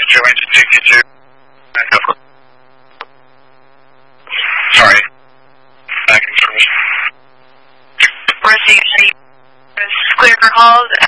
Joe engine 62. Sorry. Back in service. Mercy, clear for calls